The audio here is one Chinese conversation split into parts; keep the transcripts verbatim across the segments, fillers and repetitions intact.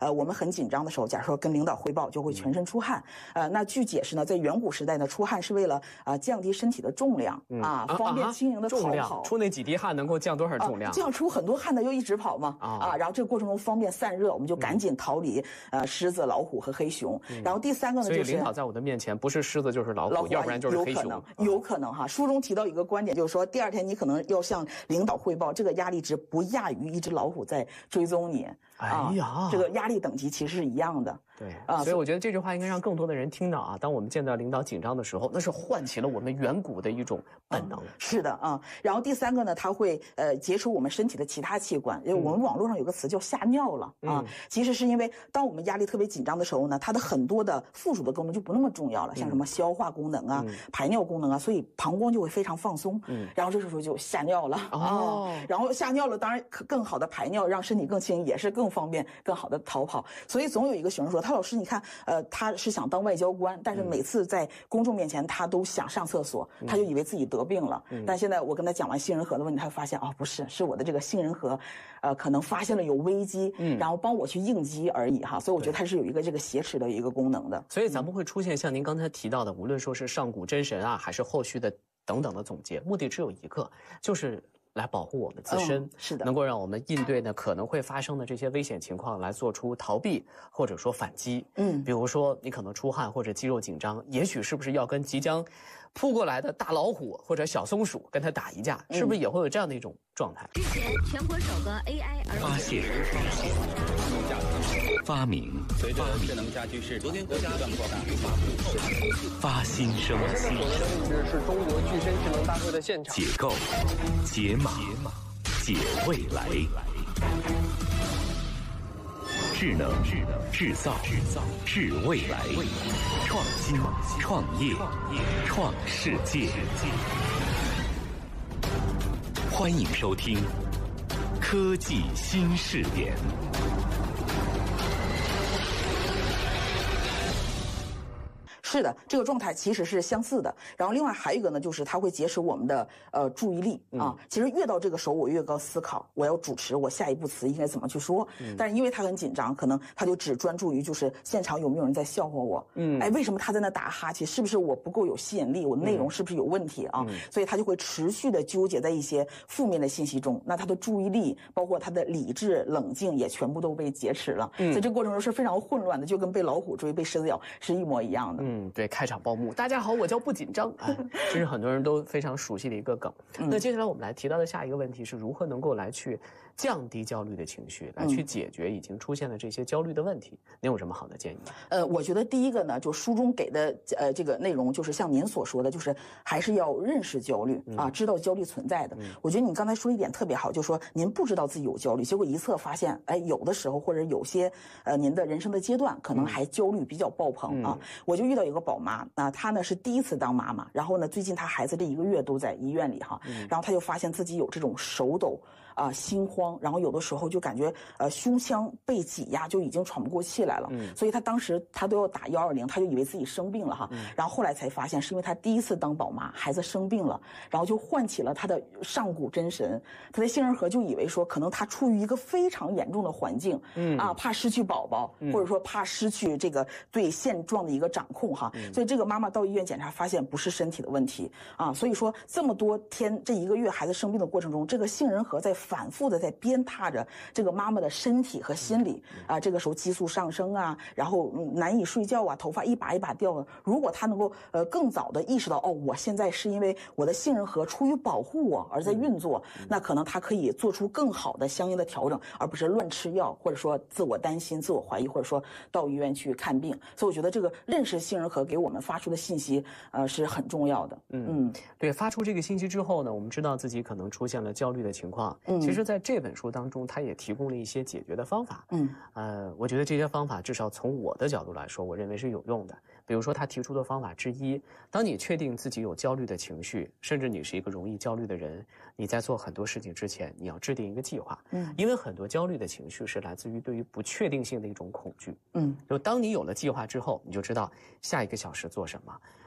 呃，我们很紧张的时候，假如说跟领导汇报，就会全身出汗。呃，那据解释呢，在远古时代呢，出汗是为了啊、呃、降低身体的重量、嗯、啊，方便轻盈的逃跑。 出那几滴汗能够降多少重量？ 啊、这样出很多汗的又一直跑嘛。啊, 啊，然后这个过程中方便散热，我们就赶紧逃离、嗯、呃狮子、老虎和黑熊。嗯、然后第三个呢，就是所以领导在我的面前不是狮子就是老虎，老虎要不然就是黑熊。 有可能，有可能哈。书中提到一个观点，就是说第二天你可能要向领导汇报，这个压力值不亚于一只老虎在追踪你。 哎呀， 啊、这个压力等级其实是一样的。 对啊，所以我觉得这句话应该让更多的人听到啊。当我们见到领导紧张的时候，那是唤起了我们远古的一种本能。 嗯、是的啊。然后第三个呢，它会呃劫持我们身体的其他器官。因为我们网络上有个词叫吓尿了、嗯、啊，其实是因为当我们压力特别紧张的时候呢，它的很多的附属的功能就不那么重要了，像什么消化功能啊、嗯、排尿功能啊，所以膀胱就会非常放松。嗯，然后这时候就吓尿了。哦，啊、然后吓尿了，当然更好的排尿，让身体更轻，也是更方便、更好的逃跑。所以总有一个学生说，他老师你看。呃，他是想当外交官，但是每次在公众面前，他都想上厕所，嗯、他就以为自己得病了。嗯、但现在我跟他讲完杏仁核的问题，他发现哦，不是，是我的这个杏仁核，呃，可能发现了有危机，嗯、然后帮我去应激而已哈。所以我觉得它是有一个这个挟持的一个功能的。 所以咱们会出现像您刚才提到的，无论说是上古真神啊，还是后续的等等的总结，目的只有一个，就是来保护我们自身、嗯， 是的， 能够让我们应对呢可能会发生的这些危险情况来做出逃避或者说反击。嗯，比如说你可能出汗或者肌肉紧张，也许是不是要跟即将扑过来的大老虎或者小松鼠跟它打一架，嗯、是不是也会有这样的一种状态？ 之前全国首个 A I 儿发现、发明、 随着智能家居市昨天国家不断扩大发布发新生。 我现在所在的位置是中国具身智能大会的现场。 解构、解码、解未来。智能、智能、制造、制造、智未来。创新、创业、创世界。欢迎收听科技新视点。 是的，这个状态其实是相似的。然后另外还有一个呢，就是它会劫持我们的呃注意力啊。嗯、其实越到这个时候，我越高思考，我要主持，我下一步词应该怎么去说。嗯、但是因为他很紧张，可能他就只专注于就是现场有没有人在笑话我。嗯，哎，为什么他在那打哈欠？是不是我不够有吸引力？我的内容是不是有问题啊？嗯、所以他就会持续的纠结在一些负面的信息中。那他的注意力，包括他的理智、冷静，也全部都被劫持了。嗯，在这个过程中是非常混乱的，就跟被老虎追、被狮子咬是一模一样的。 嗯。嗯，对，开场报幕，大家好，我叫不紧张，哎，这是很多人都非常熟悉的一个梗。嗯、那接下来我们来提到的下一个问题是如何能够来去降低焦虑的情绪，来去解决已经出现的这些焦虑的问题。您有什么好的建议？ 呃，我觉得第一个呢，就书中给的呃这个内容，就是像您所说的，就是还是要认识焦虑、嗯、啊，知道焦虑存在的。嗯、我觉得你刚才说一点特别好，就是说您不知道自己有焦虑，结果一测发现，哎，有的时候或者有些呃您的人生的阶段可能还焦虑比较爆棚、嗯、啊。我就遇到有个宝妈啊，她呢是第一次当妈妈，然后呢最近她孩子这一个月都在医院里哈，嗯、然后她就发现自己有这种手抖啊、心慌，然后有的时候就感觉呃胸腔被挤压，就已经喘不过气来了。嗯，所以她当时她都要打幺二零，她就以为自己生病了哈。嗯，然后后来才发现是因为她第一次当宝妈，孩子生病了，然后就唤起了她的上古真神。她的杏仁核就以为说，可能她处于一个非常严重的环境，嗯啊，怕失去宝宝，嗯、或者说怕失去这个对现状的一个掌控哈。嗯、所以这个妈妈到医院检查，发现不是身体的问题啊。所以说这么多天这一个月孩子生病的过程中，这个杏仁核在反复的在鞭挞着这个妈妈的身体和心理啊。这个时候激素上升啊，然后、嗯、难以睡觉啊，头发一把一把掉了。如果她能够呃更早的意识到，哦，我现在是因为我的杏仁核出于保护我而在运作，嗯、那可能她可以做出更好的相应的调整，而不是乱吃药，或者说自我担心、自我怀疑，或者说到医院去看病。所以我觉得这个认识杏仁核给我们发出的信息，呃，是很重要的。 嗯嗯，对，发出这个信息之后呢，我们知道自己可能出现了焦虑的情况。嗯，其实在这本书当中，它也提供了一些解决的方法。嗯，呃，我觉得这些方法至少从我的角度来说，我认为是有用的。比如说他提出的方法之一，当你确定自己有焦虑的情绪，甚至你是一个容易焦虑的人，你在做很多事情之前，你要制定一个计划。嗯，因为很多焦虑的情绪是来自于对于不确定性的一种恐惧。嗯，就当你有了计划之后，你就知道下一个小时做什么。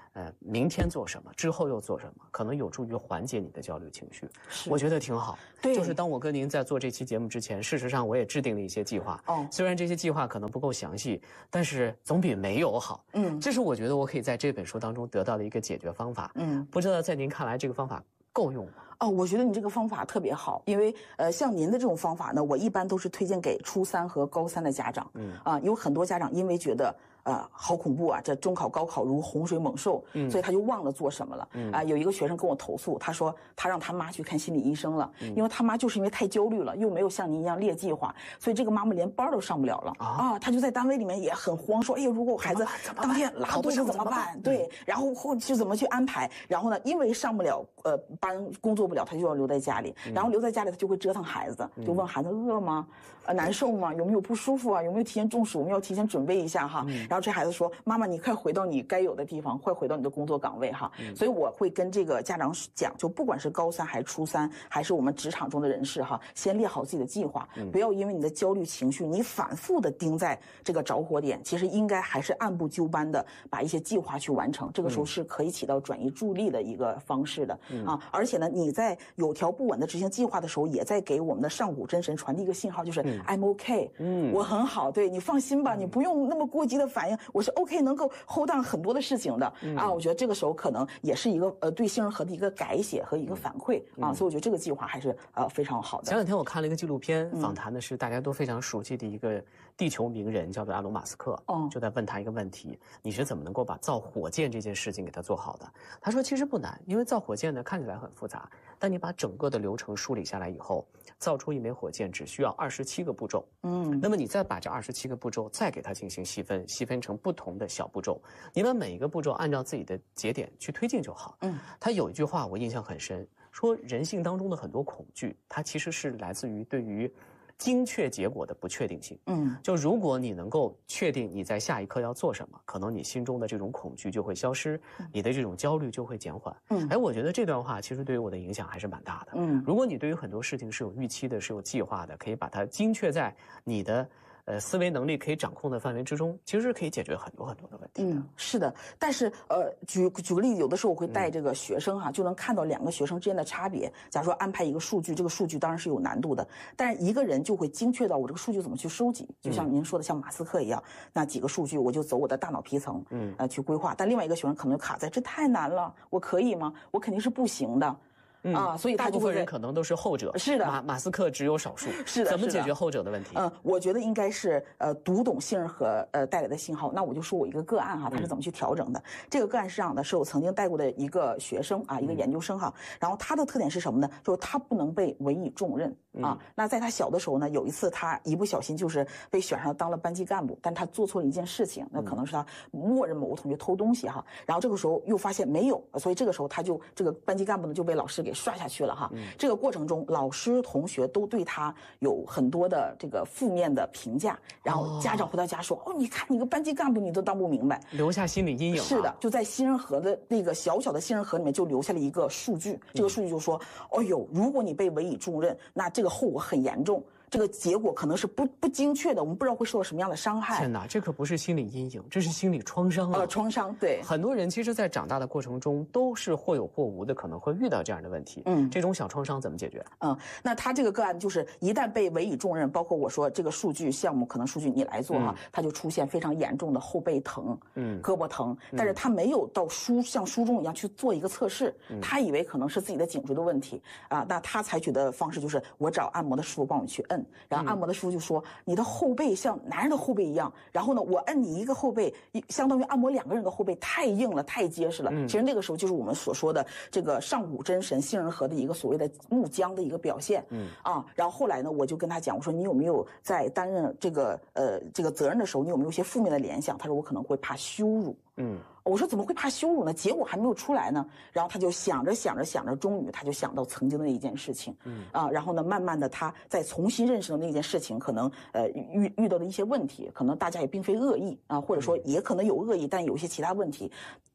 呃，明天做什么，之后又做什么，可能有助于缓解你的焦虑情绪。我觉得挺好。 对， 就是当我跟您在做这期节目之前，事实上我也制定了一些计划。哦，虽然这些计划可能不够详细，但是总比没有好。嗯，这是我觉得我可以在这本书当中得到的一个解决方法。嗯，不知道在您看来这个方法够用吗？ 哦，我觉得你这个方法特别好，因为呃，像您的这种方法呢，我一般都是推荐给初三和高三的家长。嗯，啊，有很多家长因为觉得。呃，好恐怖啊！这中考、高考如洪水猛兽，嗯，所以他就忘了做什么了。嗯啊，有一个学生跟我投诉，他说他让他妈去看心理医生了，嗯、因为他妈就是因为太焦虑了，又没有像您一样列计划，所以这个妈妈连班都上不了了。啊, 啊，他就在单位里面也很慌，说：“哎呀，如果我孩子当天拉肚子怎么办？”对，然后后就怎么去安排？然后呢，因为上不了呃班，工作不了，他就要留在家里，然后留在家里他就会折腾孩子，就问孩子饿吗？呃，难受吗？有没有不舒服啊？有没有提前中暑？我们要提前准备一下哈。然后这孩子说。妈妈，你快回到你该有的地方，快回到你的工作岗位哈。嗯、所以我会跟这个家长讲，就不管是高三还是初三，还是我们职场中的人士哈，先列好自己的计划，嗯、不要因为你的焦虑情绪，你反复的盯在这个着火点，其实应该还是按部就班的把一些计划去完成。这个时候是可以起到转移助力的一个方式的、嗯、啊。而且呢，你在有条不紊的执行计划的时候，也在给我们的上古真神传递一个信号，就是、嗯、I'm OK， 嗯，我很好，对你放心吧，你不用那么过激的反应，我是 OK。能够 hold on 很多的事情的、嗯、啊，我觉得这个时候可能也是一个呃对杏仁核的一个改写和一个反馈、嗯、啊，所以我觉得这个计划还是呃非常好的。 前两天我看了一个纪录片，访谈的是大家都非常熟悉的一个地球名人，叫做埃隆·马斯克，哦，就在问他一个问题：你是怎么能够把造火箭这件事情给他做好的？他说其实不难，因为造火箭呢看起来很复杂，但你把整个的流程梳理下来以后，造出一枚火箭只需要二十七个步骤。嗯，那么你再把这二十七个步骤再给它进行细分，细分成不同的小步骤，你把每一个步骤按照自己的节点去推进就好。嗯，他有一句话我印象很深，说人性当中的很多恐惧，它其实是来自于对于精确结果的不确定性。嗯，就如果你能够确定你在下一刻要做什么，可能你心中的这种恐惧就会消失，你的这种焦虑就会减缓。嗯，哎，我觉得这段话其实对于我的影响还是蛮大的。嗯，如果你对于很多事情是有预期的，是有计划的，可以把它精确在你的呃，思维能力可以掌控的范围之中，其实是可以解决很多很多的问题的。 嗯，是的。但是呃，举举个例子，有的时候我会带这个学生哈、嗯，就能看到两个学生之间的差别。假如说安排一个数据，这个数据当然是有难度的，但是一个人就会精确到我这个数据怎么去收集，就像您说的，像马斯克一样，那几个数据我就走我的大脑皮层，嗯，呃，去规划。但另外一个学生可能卡在这太难了，我可以吗？我肯定是不行的。嗯、啊，所以他大部分人可能都是后者。 是的， 马马斯克只有少数。 是的， 怎么解决后者的问题？ 嗯，我觉得应该是呃读懂杏仁核呃带来的信号。那我就说我一个个案哈，他是怎么去调整的？嗯、这个个案是这样的，是我曾经带过的一个学生啊，一个研究生哈。嗯、然后他的特点是什么呢？就是他不能被委以重任啊。嗯、那在他小的时候呢，有一次他一不小心就是被选上当了班级干部，但他做错了一件事情，那可能是他默认某个同学偷东西哈。然后这个时候又发现没有，所以这个时候他就这个班级干部呢就被老师给刷下去了哈。嗯、这个过程中，老师、同学都对他有很多的这个负面的评价，然后家长回到家说：“哦, 哦，你看你个班级干部，你都当不明白， 留下心理阴影、啊。” 是的，就在杏仁核的那个小小的杏仁核里面，就留下了一个数据。这个数据就说：“哦呦，如果你被委以重任，那这个后果很严重。”这个结果可能是不不精确的，我们不知道会受到什么样的伤害。 天哪，这可不是心理阴影，这是心理创伤啊！ 呃，创伤，对。 很多人其实，在长大的过程中，都是或有或无的，可能会遇到这样的问题。嗯，这种小创伤怎么解决？ 嗯，那他这个个案就是一旦被委以重任，包括我说这个数据项目可能数据你来做哈，嗯、他就出现非常严重的后背疼，嗯，胳膊疼，但是他没有到书像书中一样去做一个测试，嗯、他以为可能是自己的颈椎的问题啊，那他采取的方式就是我找按摩的师傅帮我去摁，然后按摩的师傅就说你的后背像男人的后背一样，然后呢，我摁你一个后背，相当于按摩两个人的后背，太硬了，太结实了。嗯、其实那个时候就是我们所说的这个上古真神杏仁核的一个所谓的木浆的一个表现。嗯啊，然后后来呢，我就跟他讲，我说你有没有在担任这个呃这个责任的时候，你有没有一些负面的联想？他说我可能会怕羞辱。嗯。我说怎么会怕羞辱呢？结果还没有出来呢。然后他就想着想着想着，终于他就想到曾经的那一件事情。嗯啊，然后呢，慢慢的他再重新认识到那件事情，可能呃遇遇到的一些问题，可能大家也并非恶意啊，或者说也可能有恶意，但有一些其他问题。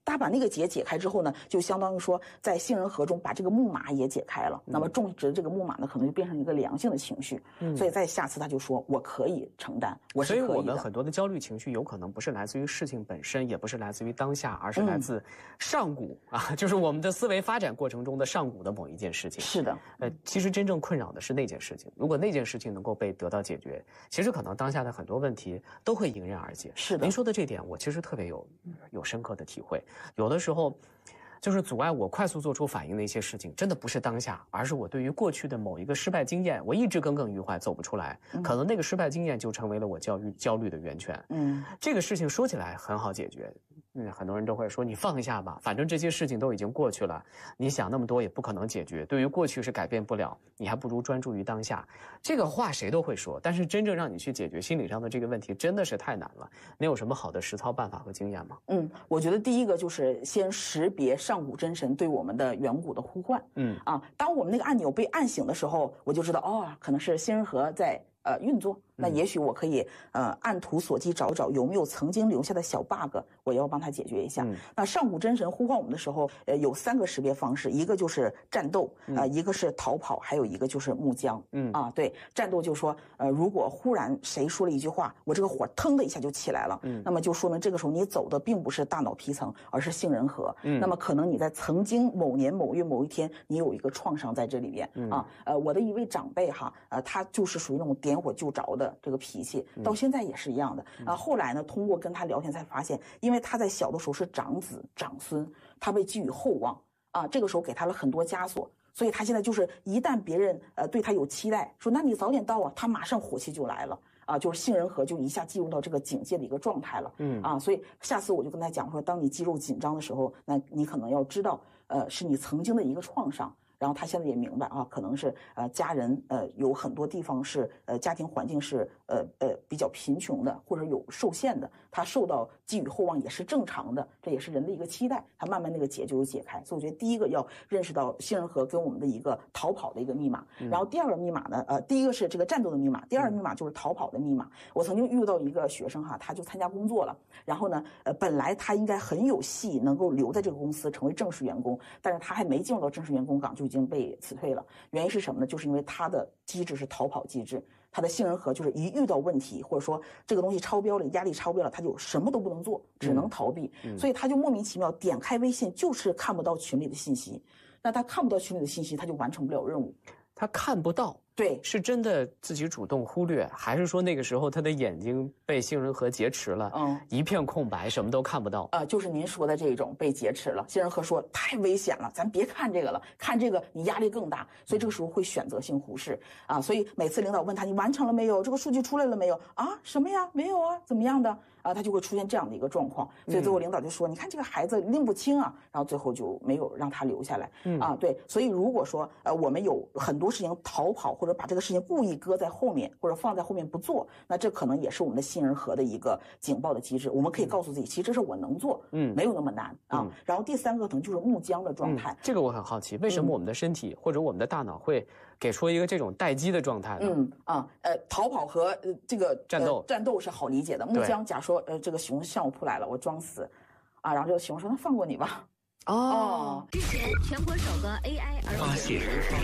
他把那个结解开之后呢，就相当于说在杏仁核中把这个木马也解开了。嗯、那么种植这个木马呢，可能就变成一个良性的情绪。嗯、所以在下次他就说，我可以承担，我是可以的。 所以我们很多的焦虑情绪有可能不是来自于事情本身，也不是来自于当下，而是来自上古、嗯、啊，就是我们的思维发展过程中的上古的某一件事情。 是的， 呃，其实真正困扰的是那件事情。如果那件事情能够被得到解决，其实可能当下的很多问题都会迎刃而解。 是的， 您说的这点，我其实特别有有深刻的体会。有的时候，就是阻碍我快速做出反应的一些事情，真的不是当下，而是我对于过去的某一个失败经验，我一直耿耿于怀，走不出来。嗯、可能那个失败经验就成为了我焦虑焦虑的源泉。嗯，这个事情说起来很好解决。嗯，很多人都会说你放一下吧，反正这些事情都已经过去了，你想那么多也不可能解决。对于过去是改变不了，你还不如专注于当下。这个话谁都会说，但是真正让你去解决心理上的这个问题，真的是太难了。你有什么好的实操办法和经验吗？ 嗯，我觉得第一个就是先识别上古真神对我们的远古的呼唤。嗯啊，当我们那个按钮被按醒的时候，我就知道哦，可能是杏仁核在呃运作。那也许我可以呃按图索骥找找有没有曾经留下的小 bug， 我要帮他解决一下。嗯、那上古真神呼唤我们的时候，呃有三个识别方式，一个就是战斗，啊、呃、一个是逃跑，还有一个就是木僵。嗯啊对，战斗就说呃如果忽然谁说了一句话，我这个火腾的一下就起来了，嗯，那么就说明这个时候你走的并不是大脑皮层，而是杏仁核。嗯，那么可能你在曾经某年某月某一天，你有一个创伤在这里边。嗯啊呃我的一位长辈哈，呃他就是属于那种点火就着的这个脾气，到现在也是一样的啊。后来呢，通过跟他聊天才发现，因为他在小的时候是长子长孙，他被寄予厚望啊，这个时候给他了很多枷锁，所以他现在就是一旦别人呃对他有期待，说那你早点到啊，他马上火气就来了。啊，就是杏仁核就一下进入到这个警戒的一个状态了，嗯啊，所以下次我就跟他讲说，当你肌肉紧张的时候，那你可能要知道，呃，是你曾经的一个创伤。然后他现在也明白啊，可能是呃家人呃有很多地方是呃家庭环境是呃呃比较贫穷的，或者有受限的，他受到寄予厚望也是正常的，这也是人的一个期待。他慢慢那个结就有解开，所以我觉得第一个要认识到杏仁核跟我们的一个逃跑的一个密码，嗯、然后第二个密码呢，呃，第一个是这个战斗的密码，第二个密码就是逃跑的密码。嗯、我曾经遇到一个学生哈，他就参加工作了，然后呢，呃，本来他应该很有戏能够留在这个公司成为正式员工，但是他还没进入到正式员工岗就已经被辞退了。原因是什么呢？就是因为他的机制是逃跑机制，他的杏仁核就是一遇到问题，或者说这个东西超标了，压力超标了，他就什么都不能做，只能逃避。嗯嗯、所以他就莫名其妙点开微信，就是看不到群里的信息。那他看不到群里的信息，他就完成不了任务。 他看不到， 对， 是真的自己主动忽略，还是说那个时候他的眼睛被杏仁核劫持了，嗯，一片空白，什么都看不到？ 呃，就是您说的这种被劫持了。杏仁核说太危险了，咱别看这个了，看这个你压力更大，所以这个时候会选择性忽视啊。所以每次领导问他你完成了没有，这个数据出来了没有啊？什么呀？没有啊？怎么样的？啊，他就会出现这样的一个状况，所以最后领导就说：“嗯、你看这个孩子拎不清啊。”然后最后就没有让他留下来。嗯啊，对，所以如果说呃我们有很多事情逃跑，或者把这个事情故意搁在后面，或者放在后面不做，那这可能也是我们的杏仁核的一个警报的机制。我们可以告诉自己，其实这事我能做，嗯，没有那么难啊。嗯、然后第三个可能就是木僵的状态、嗯。 这个我很好奇，为什么我们的身体、嗯、或者我们的大脑会给出一个这种待机的状态呢？ 嗯啊呃，逃跑和呃这个战斗、 呃、战斗是好理解的。木僵，假说呃这个熊向我扑来了，我装死，啊，然后这个熊说那放过你吧。 哦， 之前全国首个 A I 儿童发现、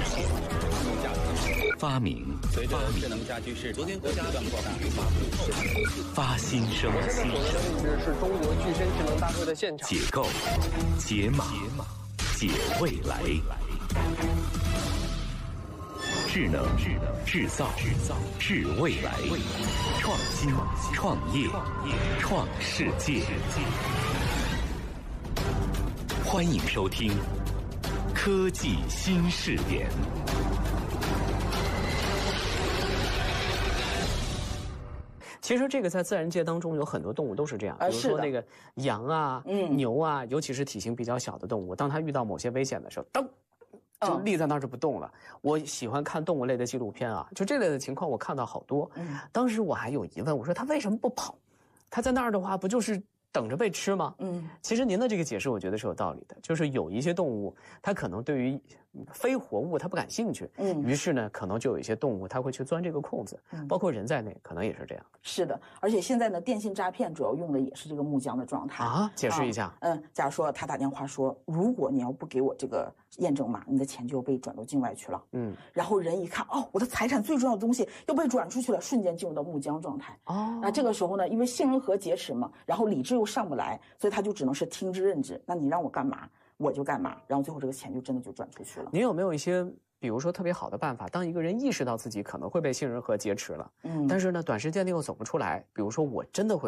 发明、 随着智能家居是昨天国家刚扩大发布发新生、 我现在所在的位置是中国具身智能大会的现场。 解构、解码、解未来。智能、制造、智未来，创新、创业、创世界。欢迎收听《科技新视点》。 其实这个在自然界当中有很多动物都是这样，比如说那个羊啊、嗯、牛啊，尤其是体型比较小的动物，当它遇到某些危险的时候，噔。就立在那儿就不动了。嗯、我喜欢看动物类的纪录片啊，就这类的情况我看到好多。嗯、当时我还有疑问，我说他为什么不跑？他在那儿的话，不就是等着被吃吗？ 嗯， 其实您的这个解释我觉得是有道理的，就是有一些动物它可能对于非活物它不感兴趣， 嗯， 于是呢可能就有一些动物它会去钻这个空子，嗯，包括人在内可能也是这样。 是的，而且现在呢，电信诈骗主要用的也是这个木僵的状态啊，解释一下。 啊、嗯，假如说他打电话说，如果你要不给我这个验证码，你的钱就要被转到境外去了。嗯，然后人一看，哦，我的财产最重要的东西要被转出去了，瞬间进入到木僵状态。哦，那这个时候呢，因为杏仁核劫持嘛，然后理智又上不来，所以他就只能是听之任之。那你让我干嘛，我就干嘛，然后最后这个钱就真的就转出去了。 您有没有一些？比如说特别好的办法，当一个人意识到自己可能会被杏仁核劫持了，嗯，但是呢，短时间内又走不出来，比如说我真的会